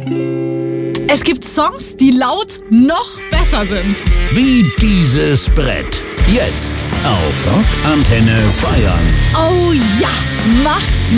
Es gibt Songs, die laut noch besser sind. Wie dieses Brett. Jetzt auf Rockantenne Bayern. Oh ja, macht